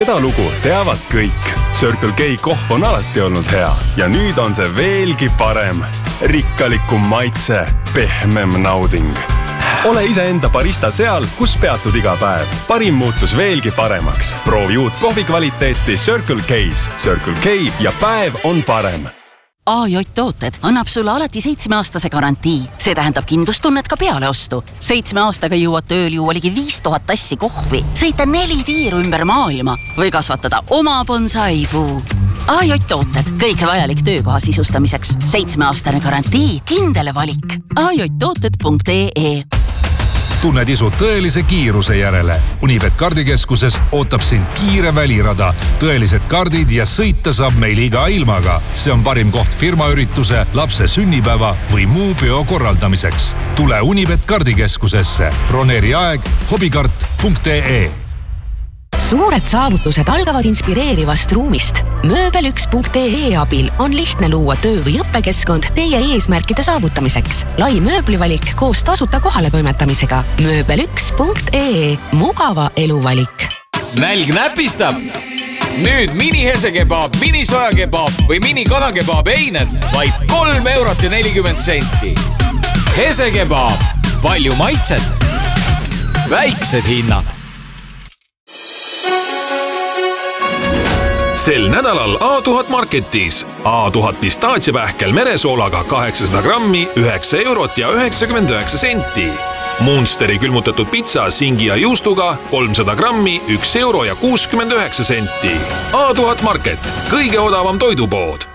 Seda lugu teavad kõik. Circle K kohv on alati olnud hea ja nüüd on see veelgi parem. Rikkalikum maitse, pehmem nauding. Ole iseenda barista seal, kus peatud iga päev. Parim muutus veelgi paremaks. Proovi uut kohvi kvaliteeti Circle K's. Circle K ja päev on parem. AJ Tooted annab sulle alati 7-aastase garantii. See tähendab kindlustunnet ka peale ostu. 7 aastaga jõuad tööl juua ligi 5000 tassi kohvi, sõita 4 tiiru ümber maailma või kasvatada oma bonsaipuu. AJ Tooted, kõike vajalik töökoha sisustamiseks. 7-aastane garantii, kindel valik. ajtooted.ee. Tunned isu tõelise kiiruse järele. Unibet kardikeskuses ootab sind kiire välirada. Tõelised kardid ja sõita saab meil iga ilmaga. See on parim koht firmaürituse, lapse sünnipäeva või muu peo korraldamiseks. Tule Unibet kardikeskusesse. Broneeri aeg hobikart.ee. Suured saavutused algavad inspireerivast ruumist. Mööbel1.ee abil on lihtne luua töö- või õppekeskkond teie eesmärkide saavutamiseks. Lai mööblivalik koos tasuta kohale toimetamisega. Mööbel1.ee. Mugava eluvalik. Nälg näpistab! Nüüd mini-hesekebaab, mini-sojakebab või mini-kanakebaab eined vaid 3,40 €. Hesekebaab. Palju maitset. Väiksed hinnad. Sel nädalal A1000 Marketis. A1000 pistaatsiapähkel meresoolaga 800 grammi 9,99 €. Munsteri külmutatud pitsa singi ja juustuga 300 grammi 1,69 €. A1000 Market, kõige odavam toidupood.